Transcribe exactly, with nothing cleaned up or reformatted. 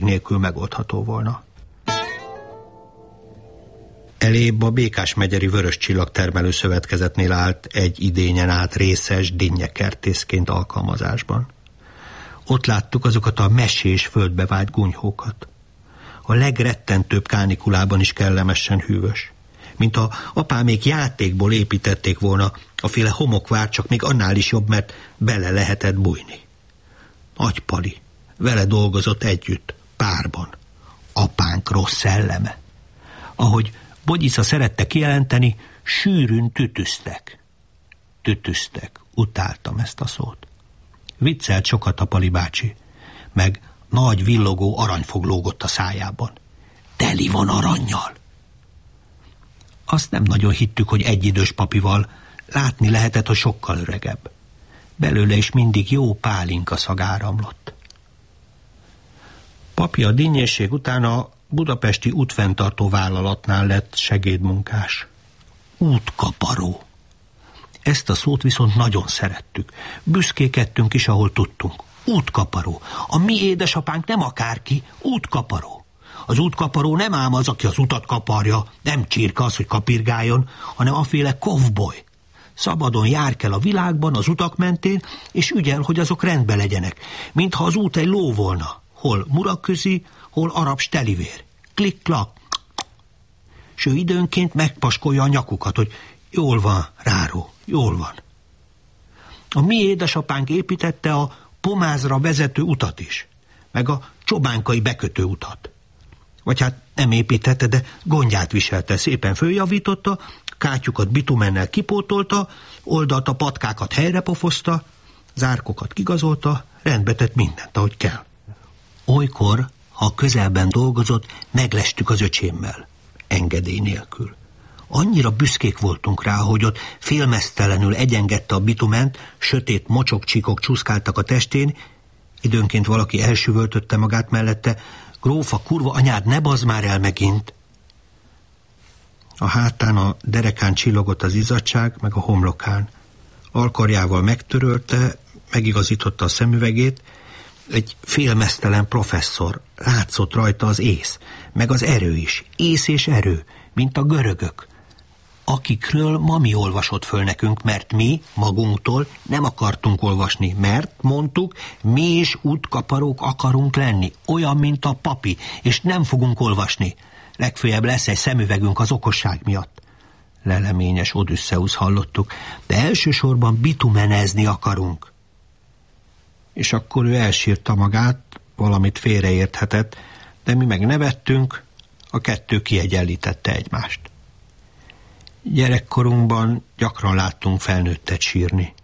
nélkül megoldható volna. Elébb a Békás-megyeri Vörös Csillag termelő szövetkezetnél állt egy idényen át részes dinnyekertészként alkalmazásban. Ott láttuk azokat a mesés földbe vált gunyhókat. A legrettentőbb kánikulában is kellemesen hűvös. Mint ha apámék játékból építették volna a féle homokvár, csak még annál is jobb, mert bele lehetett bújni. Nagy Pali, vele dolgozott együtt, párban. Apánk rossz szelleme. Ahogy Bogyica szerette kijelenteni, sűrűn tütüztek. Tütüztek, utáltam ezt a szót. Viccelt sokat a Pali bácsi, meg nagy villogó aranyfog lógott a szájában. Teli van arannyal. Azt nem nagyon hittük, hogy egyidős papival, látni lehetett, hogy sokkal öregebb. Belőle is mindig jó pálinka szag áramlott. Papi a dinnyésség után a budapesti útfenntartó vállalatnál lett segédmunkás. Útkaparó. Ezt a szót viszont nagyon szerettük. Büszkékedtünk is, ahol tudtunk. Útkaparó. A mi édesapánk nem akárki, útkaparó. Az útkaparó nem ám az, aki az utat kaparja, nem csirka az, hogy kapirgáljon, hanem aféle kovboly. Szabadon jár kell a világban, az utak mentén, és ügyel, hogy azok rendben legyenek, mintha az út egy ló volna. Hol murakközi, hol arab stelivér. Klik-klak. S ő időnként megpaskolja a nyakukat, hogy jól van, Ráró, jól van. A mi édesapánk építette a Pomázra vezető utat is, meg a Csobánkai bekötő utat. Vagy hát nem építette, de gondját viselte, szépen följavította, kátyukat bitumennel kipótolta, oldalt a patkákat helyrepofozta, zárkokat kigazolta, rendbe tett mindent, ahogy kell. Olykor, ha közelben dolgozott, meglestük az öcsémmel, engedély nélkül. Annyira büszkék voltunk rá, hogy ott félmeztelenül egyengedte a bitument, sötét mocsokcsíkok csúszkáltak a testén, időnként valaki elsüvöltötte magát mellette, grófa, kurva anyád, ne bazd már el megint! A hátán, a derekán csillogott az izzadság, meg a homlokán. Alkarjával megtörölte, megigazította a szemüvegét. Egy félmeztelen professzor, látszott rajta az ész, meg az erő is, ész és erő, mint a görögök, akikről mami olvasott föl nekünk, mert mi magunktól nem akartunk olvasni, mert, mondtuk, mi is útkaparók akarunk lenni, olyan, mint a papi, és nem fogunk olvasni. Legfőjebb lesz egy szemüvegünk az okosság miatt. Leleményes Odüsszeusz hallottuk, de elsősorban bitumenezni akarunk. És akkor ő elsírta magát, valamit félreérthetett, de mi meg nevettünk, a kettő kiegyenlítette egymást. Gyerekkorunkban gyakran láttunk felnőttet sírni.